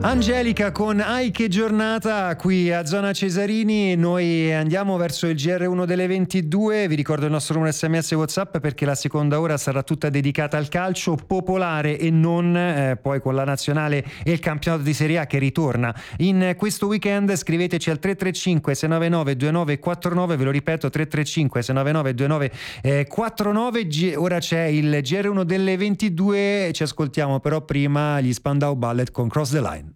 Angelica con Ai che giornata qui a Zona Cesarini. Noi andiamo verso il GR1 delle 22. Vi ricordo il nostro numero SMS WhatsApp perché la seconda ora sarà tutta dedicata al calcio popolare e non, poi con la nazionale e il campionato di Serie A che ritorna in questo weekend. Scriveteci al 335 699 2949, ve lo ripeto 335 699 2949. Ora c'è il GR1 delle 22, ci ascoltiamo però prima gli Spandau Ballet con Cross the Line.